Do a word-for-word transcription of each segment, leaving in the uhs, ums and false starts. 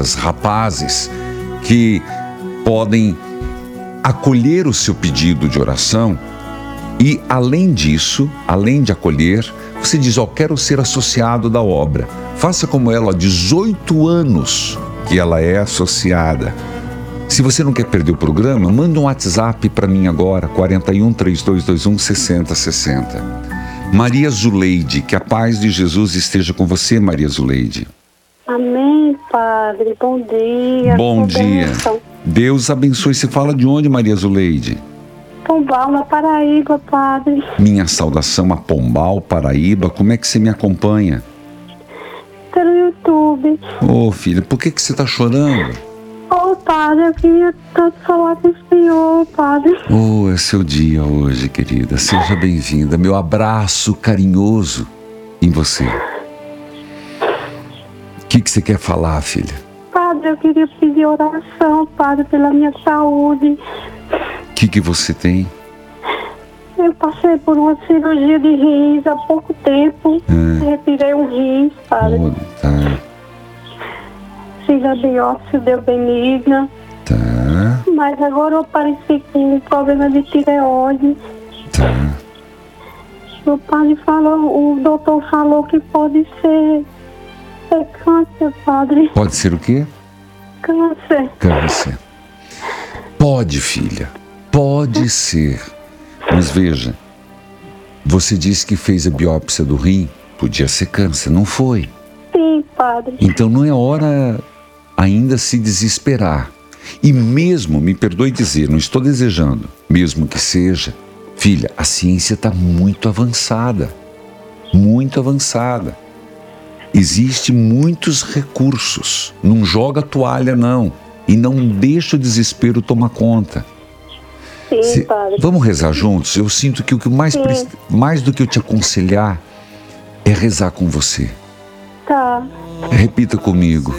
moças, rapazes que podem acolher o seu pedido de oração e, além disso, além de acolher, você diz, ó, oh, quero ser associado da obra. Faça como ela, há dezoito anos que ela é associada. Se você não quer perder o programa, manda um WhatsApp para mim agora, quarenta e um, trinta e dois vinte e um, sessenta sessenta. Maria Zuleide, que a paz de Jesus esteja com você, Maria Zuleide. Amém, Padre. Bom dia. Bom dia. Bênção. Deus abençoe. Você fala de onde, Maria Zuleide? Pombal, na Paraíba, Padre. Minha saudação a Pombal, Paraíba. Como é que você me acompanha? Pelo YouTube. Ô, oh, filha, por que, que você está chorando? Ô, oh, Padre, eu queria tanto falar com o Senhor, Padre. Oh, é seu dia hoje, querida. Seja bem-vinda. Meu abraço carinhoso em você. O que, que você quer falar, filha? Padre, eu queria pedir oração, Padre, pela minha saúde. O que, que você tem? Eu passei por uma cirurgia de rins há pouco tempo. É. Retirei um rins, Padre. Oh, tá. Fiz a biópsia, deu benigna. Tá. Mas agora eu apareci com um problema de tireoide. Tá. O padre falou, o doutor falou que pode ser, ser câncer, Padre. Pode ser o quê? Câncer. Câncer. Pode, filha. Pode ser. Mas veja, você disse que fez a biópsia do rim. Podia ser câncer, não foi? Sim, Padre. Então não é hora ainda se desesperar. E mesmo, me perdoe dizer, não estou desejando, mesmo que seja, filha, a ciência está muito avançada. Muito avançada. Existem muitos recursos. Não joga a toalha, não. E não deixa o desespero tomar conta. Sim, Se, Padre. Vamos rezar juntos? Eu sinto que o que mais, pre... mais do que eu te aconselhar é rezar com você. Tá. Repita comigo.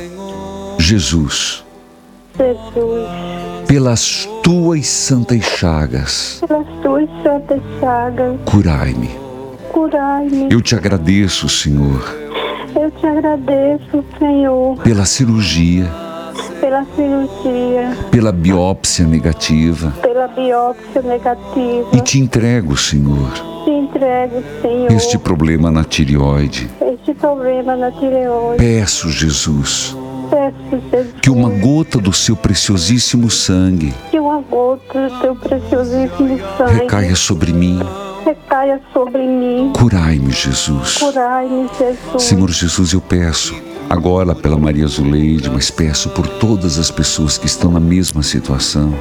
Jesus. Jesus. Pelas tuas santas chagas. Pelas tuas santas chagas. Curai-me. Curai-me. Eu te agradeço, Senhor. Eu te agradeço, Senhor. Pela cirurgia. Pela cirurgia. Pela biópsia negativa. Pela biópsia negativa. E te entrego, Senhor. Te entrego, Senhor. Este problema na tireoide. Este problema na tireoide. Peço, Jesus. Peço, Jesus. Que uma gota do seu preciosíssimo sangue. Que uma gota do teu preciosíssimo sangue. Recaia sobre mim. Recaia sobre mim. Curai-me, Jesus. Curai-me, Jesus. Senhor Jesus, eu peço, agora pela Maria Zuleide, mas peço por todas as pessoas que estão na mesma situação,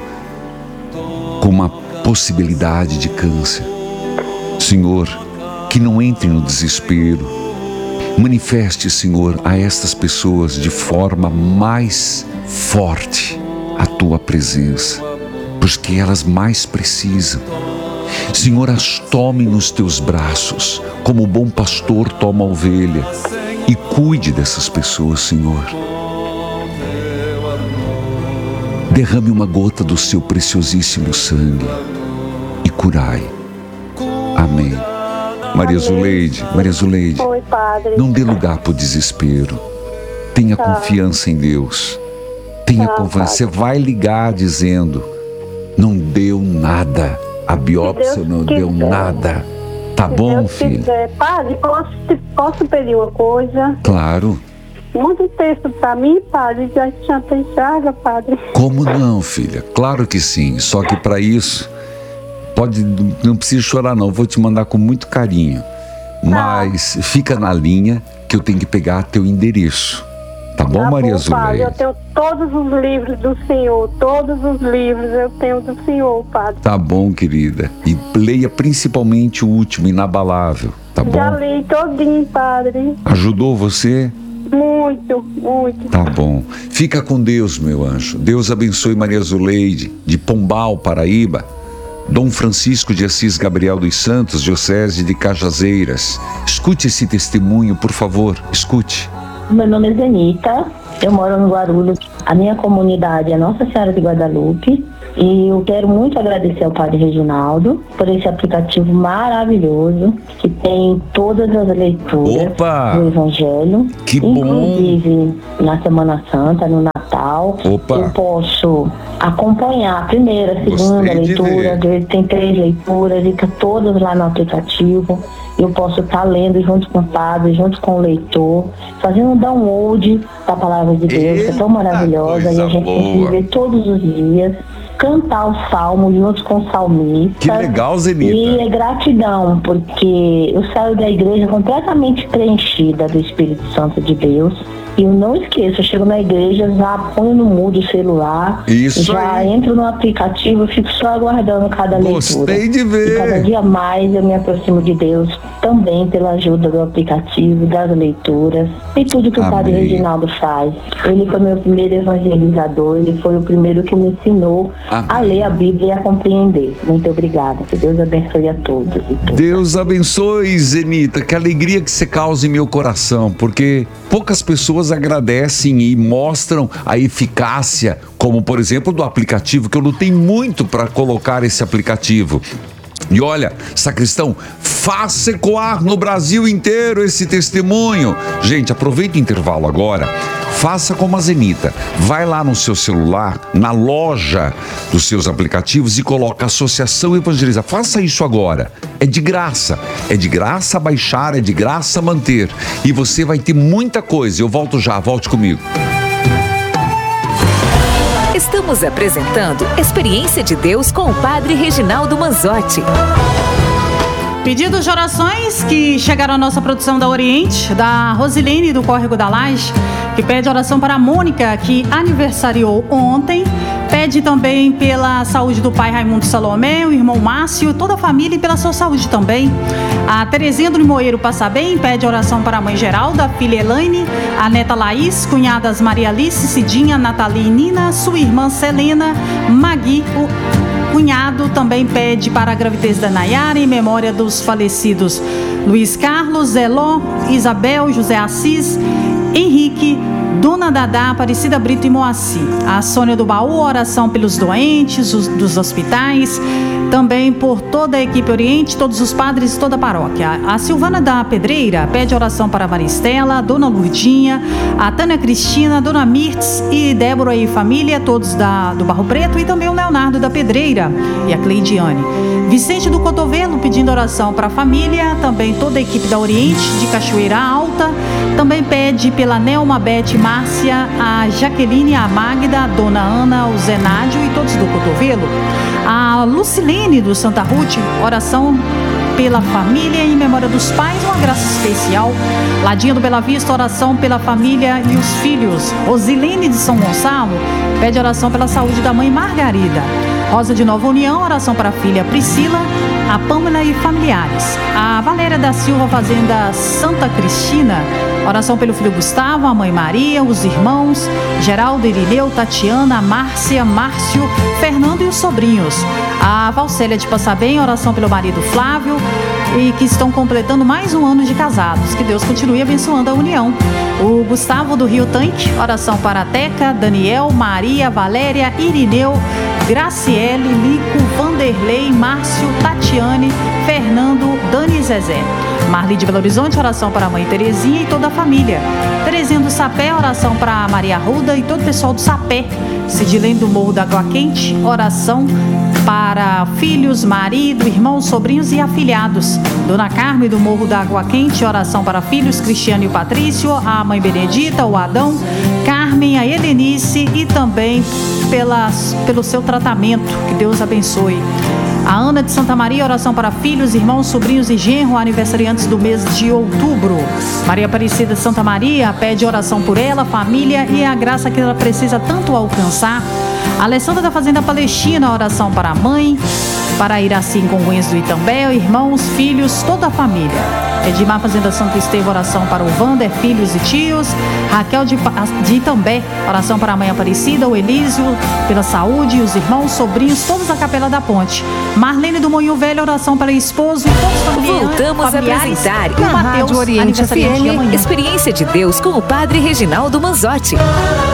com uma possibilidade de câncer. Senhor, que não entre no desespero. Manifeste, Senhor, a estas pessoas de forma mais forte a Tua presença, porque elas mais precisam. Senhor, as tome nos Teus braços, como o bom pastor toma a ovelha, e cuide dessas pessoas, Senhor. Derrame uma gota do Seu preciosíssimo sangue e curai. Amém. Maria Zuleide, Maria Zuleide, Oi, Padre. Não dê lugar para o desespero. Tenha tá. confiança em Deus. Tenha tá, confiança. Você vai ligar dizendo, não deu nada. A biópsia não quiser. Deu nada. Tá Se bom, Deus filho? Quiser. Padre, posso, posso pedir uma coisa? Claro. Manda um texto para mim, Padre, já Santa Chaga, Padre. Como não, filha? Claro que sim. Só que para isso, pode, não precisa chorar não. Vou te mandar com muito carinho. Mas tá. Fica na linha que eu tenho que pegar teu endereço. Tá bom, tá Maria Zuleide? Padre, eu tenho todos os livros do Senhor, todos os livros eu tenho do Senhor, Padre. Tá bom, querida. E leia principalmente o último, Inabalável, tá bom? Já li todinho, Padre. Ajudou você? Muito, muito. Tá bom. Fica com Deus, meu anjo. Deus abençoe Maria Zuleide, de Pombal, Paraíba. Dom Francisco de Assis Gabriel dos Santos, Diocese de Cajazeiras. Escute esse testemunho, por favor, escute. Meu nome é Zenita, eu moro no Guarulhos. A minha comunidade é Nossa Senhora de Guadalupe. E eu quero muito agradecer ao Padre Reginaldo por esse aplicativo maravilhoso que tem todas as leituras Opa! do Evangelho. Que bom! Inclusive, na Semana Santa, no Natal, Opa! eu posso acompanhar a primeira, a segunda Gostei de leitura. ver. Ele tem três leituras, fica todas lá no aplicativo. Eu posso estar lendo junto com o padre, junto com o leitor, fazendo um download da palavra de Deus, que é tão maravilhosa, e a gente tem que ver todos os dias, cantar o salmo junto com o salmista. Que legal, Zenita. E é gratidão, porque eu saio da igreja completamente preenchida do Espírito Santo de Deus. E eu não esqueço, eu chego na igreja, já ponho no mudo o celular, Isso já aí. entro no aplicativo, fico só aguardando cada Gostei leitura. de ver. E cada dia mais eu me aproximo de Deus, também pela ajuda do aplicativo, das leituras e tudo que o Padre Amém. Reginaldo faz. Ele foi meu primeiro evangelizador, ele foi o primeiro que me ensinou Amém. a ler a Bíblia e a compreender. Muito obrigada, que Deus abençoe a todos e todas. Deus abençoe, Zenita. Que alegria que você causa em meu coração, porque poucas pessoas agradecem e mostram a eficácia, como por exemplo do aplicativo, que eu lutei muito para colocar esse aplicativo. E olha, sacristão, faça ecoar no Brasil inteiro esse testemunho. Gente, aproveita o intervalo agora. Faça como a Zenita. Vai lá no seu celular, na loja dos seus aplicativos e coloca Associação Evangeliza. Faça isso agora. É de graça. É de graça baixar, é de graça manter. E você vai ter muita coisa. Eu volto já, volte comigo. Estamos apresentando Experiência de Deus com o Padre Reginaldo Manzotti. Pedidos de orações que chegaram à nossa produção da Oriente, da Rosilene do Córrego da Laje, que pede oração para a Mônica, que aniversariou ontem. Pede também pela saúde do pai Raimundo Salomé, o irmão Márcio, toda a família e pela sua saúde também. A Terezinha do Limoeiro Passa Bem pede oração para a mãe Geralda, a filha Elaine, a neta Laís, cunhadas Maria Alice, Cidinha, Nathalie e Nina, sua irmã Selena, Magui, o cunhado também pede para a gravidez da Nayara em memória dos falecidos Luiz Carlos, Eló, Isabel, José Assis, Henrique, Dona Dadá, Aparecida Brito e Moacir. A Sônia do Baú, oração pelos doentes, os, dos hospitais, também por toda a equipe Oriente, todos os padres e toda a paróquia. A Silvana da Pedreira pede oração para a Maristela, a Dona Lurdinha, a Tânia Cristina, a Dona Mirtz e Débora e família, todos da, do Barro Preto, e também o Leonardo da Pedreira e a Cleidiane. Vicente do Cotovelo pedindo oração para a família, também toda a equipe da Oriente, de Cachoeira Alta, também pede pela Nelma, Bete, Márcia, a Jaqueline, a Magda, a Dona Ana, o Zenádio e todos do Cotovelo. A Lucilene do Santa Ruth, oração pela família em memória dos pais, uma graça especial. Ladinha do Bela Vista, oração pela família e os filhos. Rosilene de São Gonçalo pede oração pela saúde da mãe Margarida. Rosa de Nova União, oração para a filha Priscila, a Pâmela e familiares. A Valéria da Silva, Fazenda Santa Cristina, oração pelo filho Gustavo, a mãe Maria, os irmãos Geraldo, Irineu, Tatiana, Márcia, Márcio, Fernando e os sobrinhos. A Valcélia de Passabem, oração pelo marido Flávio, e que estão completando mais um ano de casados. Que Deus continue abençoando a união. O Gustavo do Rio Tanque, oração para a Teca, Daniel, Maria, Valéria, Irineu, Graciele, Lico, Vanderlei, Márcio, Tatiane, Fernando, Dani e Zezé. Marli de Belo Horizonte, oração para a mãe Terezinha e toda a família. Terezinha do Sapé, oração para a Maria Arruda e todo o pessoal do Sapé. Cidilene do Morro da Água Quente, oração para filhos, marido, irmãos, sobrinhos e afilhados. Dona Carmen do Morro da Água Quente, oração para filhos, Cristiano e o Patrício, a mãe Benedita, o Adão, Carmen, a Helenice e também pelas, pelo seu tratamento. Que Deus abençoe. A Ana de Santa Maria, oração para filhos, irmãos, sobrinhos e genro, aniversariantes do mês de outubro. Maria Aparecida de Santa Maria pede oração por ela, família e a graça que ela precisa tanto alcançar. A Alessandra da Fazenda Palestina, oração para a mãe, para Iraci em Congonhas do Itambé, irmãos, filhos, toda a família. Edmar Fazenda Santo Estevão, oração para o Wander, filhos e tios. Raquel de, de Itambé, oração para a mãe Aparecida, o Elísio, pela saúde, os irmãos, sobrinhos, todos da Capela da Ponte. Marlene do Moinho Velho, oração para esposo e todos os familiares. Voltamos a apresentar e o Mateus, Rádio Oriente F M, aniversariante de amanhã. Experiência de Deus com o Padre Reginaldo Manzotti.